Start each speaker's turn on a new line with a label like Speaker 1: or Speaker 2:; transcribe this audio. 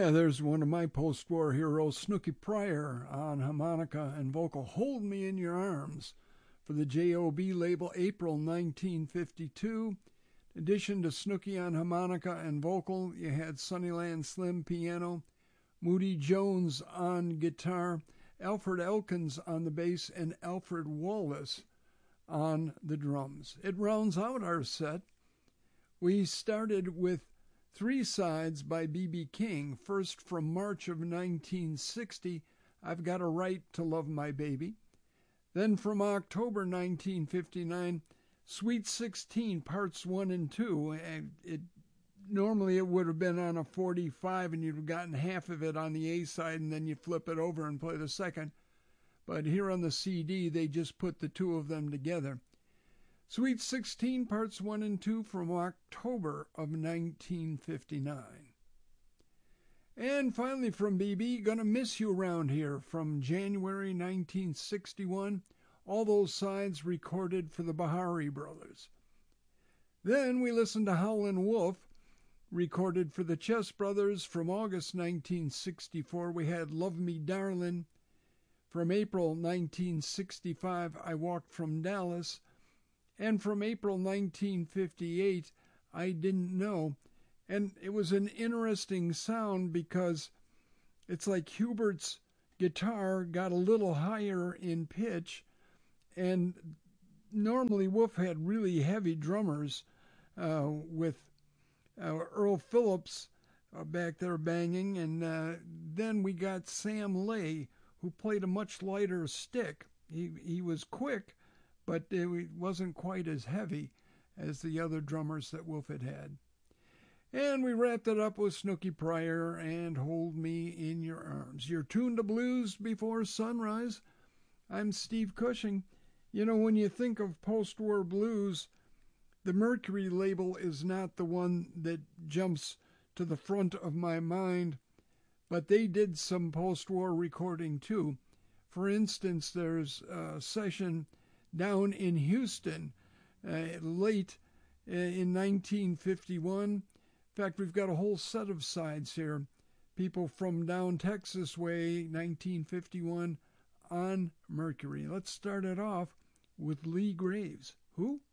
Speaker 1: Yeah, there's one of my post-war heroes, Snooky Pryor, on harmonica and vocal. Hold Me in Your Arms for the J.O.B. label, April 1952. In addition to Snooky on harmonica and vocal, you had Sunnyland Slim piano, Moody Jones on guitar, Alfred Elkins on the bass, and Alfred Wallace on the drums. It rounds out our set. We started with Three Sides by B.B. King, first from March of 1960, I've Got a Right to Love My Baby. Then from October 1959, Sweet 16, Parts 1 and 2. Normally it would have been on a 45 and you'd have gotten half of it on the A side and then you flip it over and play the second. But here on the CD, they just put the two of them together. Sweet 16, Parts 1 and 2 from October of 1959. And finally from BB, Gonna Miss You Around Here from January 1961. All those sides recorded for the Bahari Brothers. Then we listened to Howlin' Wolf, recorded for the Chess Brothers from August 1964. We had Love Me Darlin'. From April 1965, I Walked from Dallas. And from April 1958, I Didn't Know. And it was an interesting sound because it's like Hubert's guitar got a little higher in pitch. And normally Wolf had really heavy drummers with Earl Phillips back there banging. And then we got Sam Lay, who played a much lighter stick. He was quick, but it wasn't quite as heavy as the other drummers that Wolf had had. And we wrapped it up with Snooky Pryor and Hold Me in Your Arms. You're tuned to Blues Before Sunrise. I'm Steve Cushing. You know, when you think of post-war blues, the Mercury label is not the one that jumps to the front of my mind, but they did some post-war recording too. For instance, there's a session down in Houston late in 1951. In fact, we've got a whole set of sides here. People from down Texas way, 1951, on Mercury. Let's start it off with Lee Graves. Who?